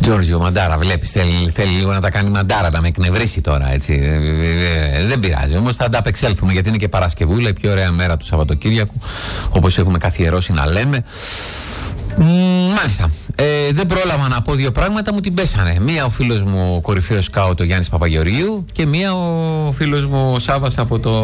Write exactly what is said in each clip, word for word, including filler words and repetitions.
Τζόρτζιο, μαντάρα, βλέπεις, θέλει, θέλει λίγο να τα κάνει μαντάρα, να με εκνευρίσει τώρα, έτσι. Δεν πειράζει, όμως θα ανταπεξέλθουμε, γιατί είναι και Παρασκευούλα, η πιο ωραία μέρα του Σαββατοκύριακου, όπως έχουμε καθιερώσει να λέμε. Μάλιστα. Ε, δεν πρόλαβα να πω δύο πράγματα, μου την πέσανε. Μία ο φίλος μου, ο κορυφαίος σκάουτ, ο Γιάννης Παπαγεωργίου, και μία ο φίλος μου, ο Σάββας από το...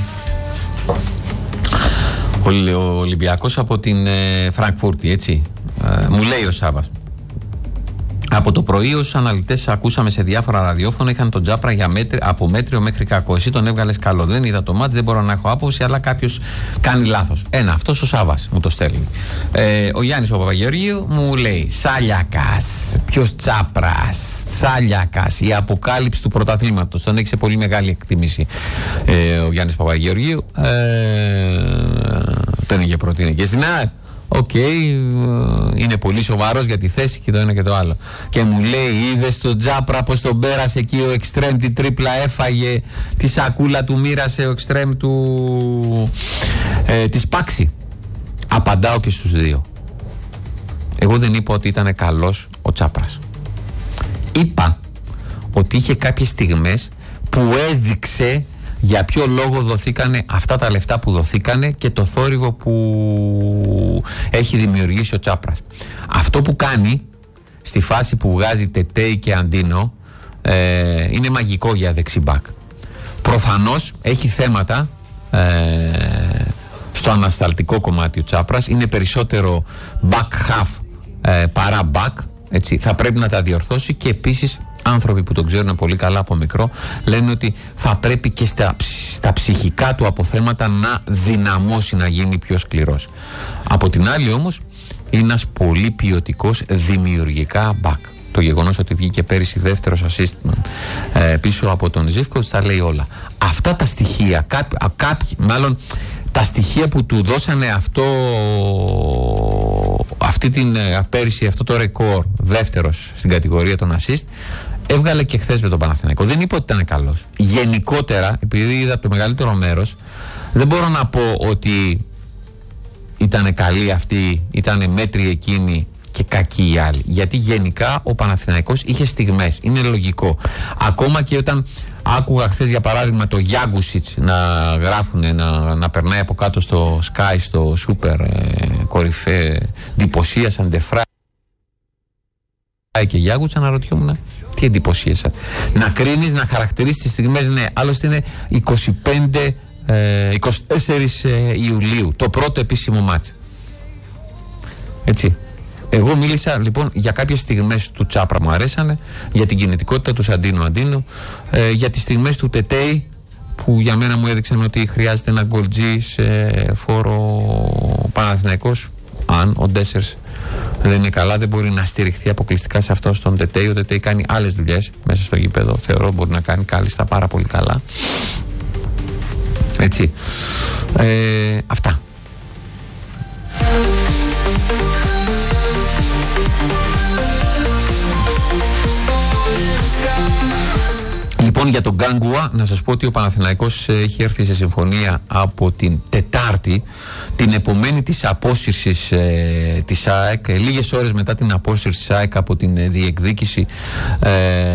ο Ολυμπιακός από την ε, Φραγκφούρτη, έτσι. Ε, μου λέει ο Σάββας: από το πρωί όσους αναλυτές ακούσαμε σε διάφορα ραδιόφωνα είχαν τον Τζάπρα για μέτρη, από μέτριο μέχρι κακό. Εσύ τον έβγαλες καλό. Δεν είδα το μάτς, δεν μπορώ να έχω άποψη, αλλά κάποιος κάνει λάθος. Ένα, αυτός ο Σάββας μου το στέλνει. Ε, ο Γιάννης ο Παπαγεωργίου μου λέει: Σάλιακας. Ποιος Τσάπρας? Σάλιακας. Η αποκάλυψη του πρωταθλήματος. Τον έχει σε πολύ μεγάλη εκτίμηση ε, ο Γιάννης Παπαγεωργίου. Ε, τον είχε προτείνει και στην ΑΕΠ. Οκ, okay, είναι πολύ σοβαρός για τη θέση και το ένα και το άλλο. Και μου λέει: είδες τον Τζάπρα πως τον πέρασε εκεί ο εξτρέμ, την τρίπλα έφαγε, τη σακούλα του μοίρασε ο εξτρέμ του ε, τη Πάξη. Απαντάω και στους δύο. Εγώ δεν είπα ότι ήταν καλός ο Τσάπρας. Είπα ότι είχε κάποιες στιγμές που έδειξε για ποιο λόγο δοθήκανε αυτά τα λεφτά που δοθήκανε και το θόρυβο που έχει δημιουργήσει ο Τσάπρας. Αυτό που κάνει στη φάση που βγάζει Τετέι και Αντίνο ε, είναι μαγικό για δεξιμπάκ. Προφανώς έχει θέματα ε, στο ανασταλτικό κομμάτι ο Τσάπρας. Είναι περισσότερο back half ε, παρά back, έτσι. Θα πρέπει να τα διορθώσει, και επίσης άνθρωποι που τον ξέρουν πολύ καλά από μικρό λένε ότι θα πρέπει και στα, στα ψυχικά του αποθέματα να δυναμώσει, να γίνει πιο σκληρός. Από την άλλη όμως είναι ένας πολύ ποιοτικός δημιουργικά back. Το γεγονός ότι βγήκε πέρυσι δεύτερος assist ε, πίσω από τον Ζίβκοβιτς τα λέει όλα. Αυτά τα στοιχεία, κάποιοι, κάποιοι, μάλλον τα στοιχεία που του δώσανε αυτό, αυτή την πέρυσι, αυτό το ρεκόρ, δεύτερος στην κατηγορία των assist, έβγαλε και χθες με τον Παναθηναϊκό. Δεν είπε ότι ήταν καλός. Γενικότερα, επειδή είδα το μεγαλύτερο μέρος, δεν μπορώ να πω ότι ήταν καλή αυτή, ήταν μέτρη εκείνη και κακή η άλλη. Γιατί γενικά ο Παναθηναϊκός είχε στιγμές. Είναι λογικό. Ακόμα και όταν άκουγα χθες για παράδειγμα το Γιάγκουσιτς να γράφουν, να, να περνάει από κάτω στο Sky, στο Super ε, κορυφέ, εντυπωσίασαν Ντεφράι και Γιάγκουσιτς, αναρωτιόμουν τι εντυπωσίασαν. Να κρίνεις, να χαρακτηρίσεις τις στιγμές, ναι. Άλλωστε είναι είκοσι πέντε, είκοσι τέσσερις Ιουλίου, το πρώτο επίσημο μάτς. Έτσι. Εγώ μίλησα λοιπόν για κάποιες στιγμές του Τσάπρα, μου αρέσανε, για την κινητικότητα του Σαντίνο Αντίνο, ε, για τις στιγμές του Τετέι, που για μένα μου έδειξαν ότι χρειάζεται ένα γκολτζή σε φόρο Παναθηναϊκός. Αν ο Ντέσσερς δεν είναι καλά, δεν μπορεί να στηριχθεί αποκλειστικά σε αυτό στον Τετέι. Ο Τετέι κάνει άλλες δουλειές μέσα στο γήπεδο, θεωρώ μπορεί να κάνει κάλλιστα πάρα πολύ καλά. Έτσι. Ε, αυτά. Λοιπόν, για τον Γκάνγκουα να σας πω ότι ο Παναθηναϊκός έχει έρθει σε συμφωνία από την Τετάρτη, την επομένη της απόσυρσης ε, της ΑΕΚ, ε, λίγες ώρες μετά την απόσυρση της ΑΕΚ από την ε, διεκδίκηση ε,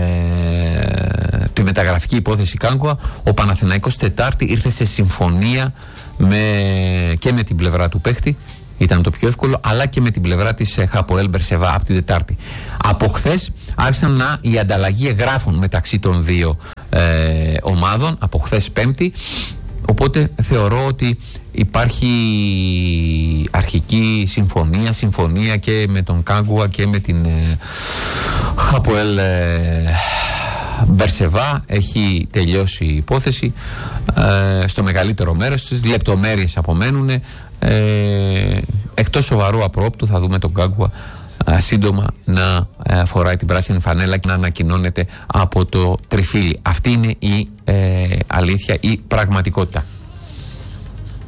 τη μεταγραφική υπόθεση Γκάνγκουα. Ο Παναθηναϊκός Τετάρτη ήρθε σε συμφωνία με, και με την πλευρά του παίχτη, ήταν το πιο εύκολο, αλλά και με την πλευρά της Χαποέλ Μπερσεβά από την Τετάρτη. Από χθες άρχισαν να η ανταλλαγή εγγράφων μεταξύ των δύο ε, ομάδων, από χθες Πέμπτη, οπότε θεωρώ ότι υπάρχει αρχική συμφωνία, συμφωνία και με τον Κάγκουα και με την ε, Χαποέλ ε, Μπερσεβά. Έχει τελειώσει η υπόθεση ε, στο μεγαλύτερο μέρος της, λεπτομέρειες απομένουν. Ε, εκτός σοβαρού απρόπτου θα δούμε τον Γκάγκουα ε, σύντομα να ε, φοράει την πράσινη φανέλα και να ανακοινώνεται από το τριφύλι. Αυτή είναι η ε, αλήθεια, η πραγματικότητα.